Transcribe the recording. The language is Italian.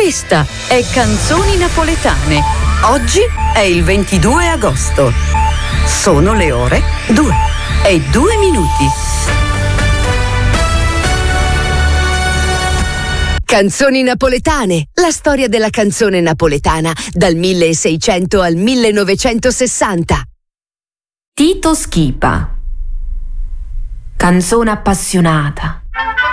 Questa è Canzoni Napoletane. Oggi è il 22 agosto. Sono le ore 2:02. Canzoni napoletane, la storia della canzone napoletana dal 1600 al 1960. Tito Schipa. Canzone appassionata.